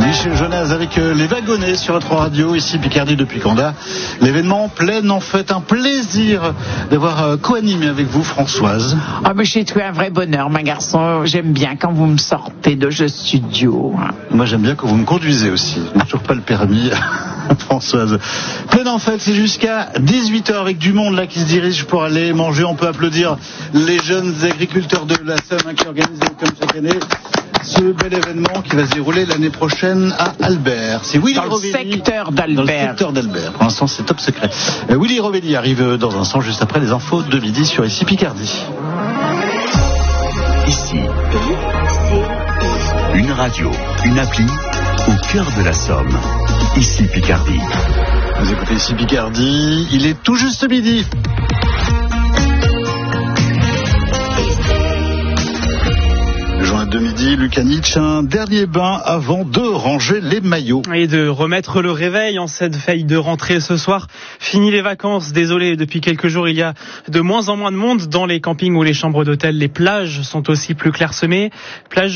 Michel Jonas avec les wagonnets sur votre radio, ici Picardie depuis Condat. L'événement plein en fait, un plaisir d'avoir co-animé avec vous, Françoise. Ah, mais j'ai trouvé un vrai bonheur, ma garçon. J'aime bien quand vous me sortez de jeux studio. Moi, j'aime bien quand vous me conduisez aussi. Je n'ai toujours pas le permis, Françoise. Plein en fait, c'est jusqu'à 18h avec du monde là qui se dirige pour aller manger. On peut applaudir les jeunes agriculteurs de la Somme qui organisent comme chaque année ce bel événement qui va se dérouler l'année prochaine à Albert. C'est Willy Rovelli. Dans le secteur d'Albert. Dans le secteur d'Albert. Pour l'instant, c'est top secret. Willy Rovelli arrive dans un instant, juste après les infos de midi sur Ici Picardie. Ici, une radio, une appli au cœur de la Somme. Ici Picardie. Vous écoutez Ici Picardie, il est tout juste midi. Le journal de midi, Lucas Nietzsche, un dernier bain avant de ranger les maillots. Et de remettre le réveil en cette veille de rentrée ce soir. Fini les vacances, désolé, depuis quelques jours il y a de moins en moins de monde dans les campings ou les chambres d'hôtel. Les plages sont aussi plus clairsemées. Plages